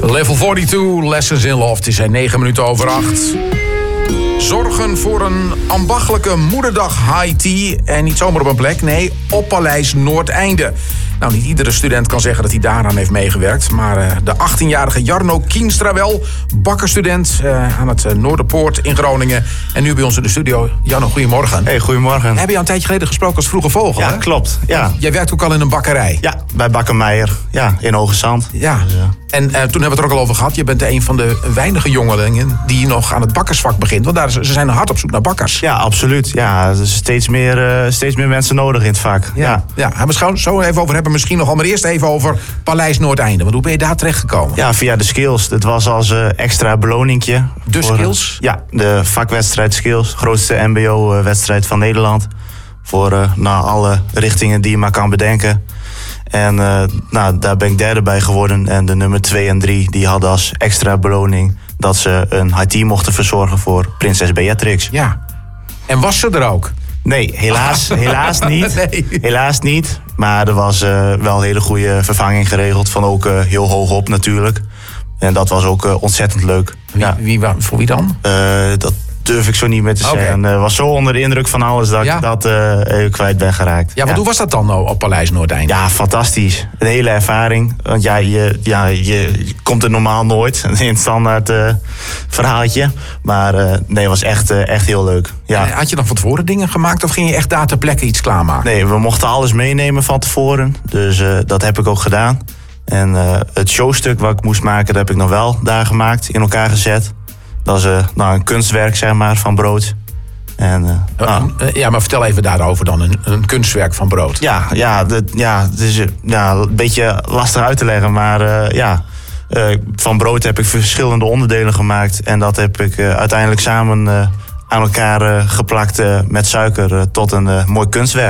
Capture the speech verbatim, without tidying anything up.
Level tweeënveertig, Lessons in Love. Het is negen minuten over acht. Zorgen voor een ambachtelijke moederdag high tea. En niet zomaar op een plek, nee, op Paleis Noordeinde. Nou, niet iedere student kan zeggen dat hij daaraan heeft meegewerkt. Maar uh, de achttienjarige Jarno Kienstra wel. Bakkerstudent uh, aan het uh, Noorderpoort in Groningen. En nu bij ons in de studio. Jarno, goedemorgen. Hey, goedemorgen. Heb je al een tijdje geleden gesproken als Vroege Vogel? Ja, hè? klopt. Ja. Jij werkt ook al in een bakkerij. Ja, bij Bakker Meijer. Ja, in Hoge Zand. Ja. Dus, uh... En uh, toen hebben we het er ook al over gehad. Je bent een van de weinige jongelingen die nog aan het bakkersvak begint. Want daar, ze zijn hard op zoek naar bakkers. Ja, absoluut. Ja, er is steeds meer, uh, steeds meer mensen nodig in het vak. Ja, ja. ja gaan we het zo even over hebben. Misschien nog, maar eerst even over Paleis Noordeinde. Want hoe ben je daar terechtgekomen? Ja, via de skills. Het was als uh, extra beloningje. De voor, skills? Ja, de vakwedstrijd skills. Grootste M B O-wedstrijd van Nederland. Voor uh, nou, alle richtingen die je maar kan bedenken. En uh, nou, daar ben ik derde bij geworden. En de nummer twee en drie die hadden als extra beloning dat ze een high tea mochten verzorgen voor prinses Beatrix. Ja. En was ze er ook? Nee, helaas, helaas niet. Nee. Helaas niet. Maar er was uh, wel een hele goede vervanging geregeld. Van ook uh, heel hoog op natuurlijk. En dat was ook uh, ontzettend leuk. Wie, ja. wie, voor wie dan? Uh, dat durf ik zo niet meer te Okay. zeggen. Ik uh, was zo onder de indruk van alles dat ja? ik dat uh, even kwijt ben geraakt. Ja, want ja. hoe was dat dan nou op Paleis Noordeinde? Ja, fantastisch. Een hele ervaring. Want ja, je, ja, je, je komt er normaal nooit in het standaard uh, verhaaltje. Maar uh, nee, het was echt, uh, echt heel leuk. Ja. Had je dan van tevoren dingen gemaakt of ging je echt daar ter plekke iets klaarmaken? Nee, we mochten alles meenemen van tevoren. Dus uh, dat heb ik ook gedaan. En uh, het showstuk wat ik moest maken, dat heb ik nog wel daar gemaakt, in elkaar gezet. Dat is uh, nou, een kunstwerk, zeg maar, van brood. En, uh, uh, uh, ja, maar vertel even daarover dan, een, een kunstwerk van brood. Ja, ja, de, ja het is uh, ja, een beetje lastig uit te leggen, maar uh, ja... Uh, van brood heb ik verschillende onderdelen gemaakt. En dat heb ik uh, uiteindelijk samen uh, aan elkaar uh, geplakt uh, met suiker uh, tot een uh, mooi kunstwerk.